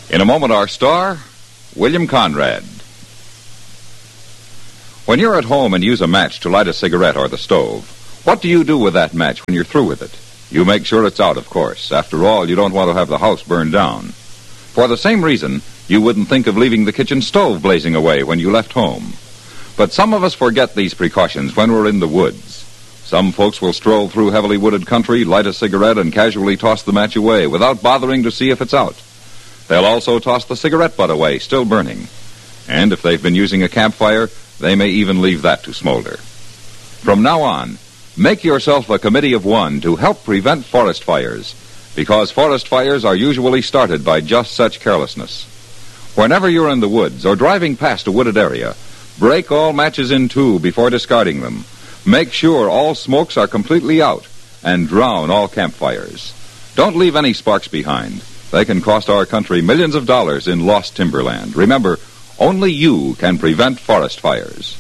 In a moment, our star, William Conrad. When you're at home and use a match to light a cigarette or the stove, what do you do with that match when you're through with it? You make sure it's out, of course. After all, you don't want to have the house burned down. For the same reason, you wouldn't think of leaving the kitchen stove blazing away when you left home. But some of us forget these precautions when we're in the woods. Some folks will stroll through heavily wooded country, light a cigarette, and casually toss the match away without bothering to see if it's out. They'll also toss the cigarette butt away, still burning. And if they've been using a campfire, they may even leave that to smolder. From now on, make yourself a committee of one to help prevent forest fires, because forest fires are usually started by just such carelessness. Whenever you're in the woods or driving past a wooded area, break all matches in two before discarding them. Make sure all smokes are completely out, and drown all campfires. Don't leave any sparks behind. They can cost our country millions of dollars in lost timberland. Remember, only you can prevent forest fires.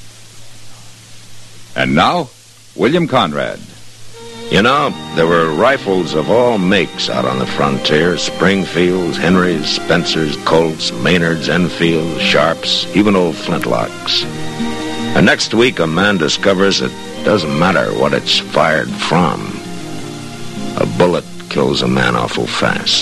And now, William Conrad. You know, there were rifles of all makes out on the frontier. Springfields, Henrys, Spencers, Colts, Maynards, Enfields, Sharps, even old flintlocks. And next week, a man discovers it doesn't matter what it's fired from. A bullet kills a man awful fast.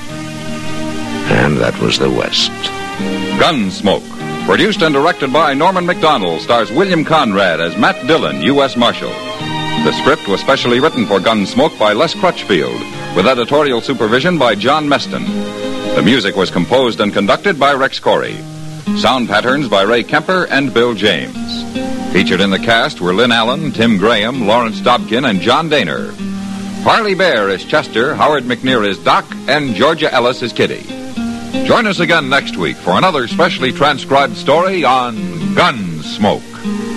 And that was the West. Gunsmoke, produced and directed by Norman Macdonald, stars William Conrad as Matt Dillon, U.S. Marshal. The script was specially written for Gunsmoke by Les Crutchfield, with editorial supervision by John Meston. The music was composed and conducted by Rex Corey. Sound patterns by Ray Kemper and Bill James. Featured in the cast were Lynn Allen, Tim Graham, Lawrence Dobkin, and John Daner. Parley Bear is Chester, Howard McNear is Doc, and Georgia Ellis is Kitty. Join us again next week for another specially transcribed story on Gunsmoke.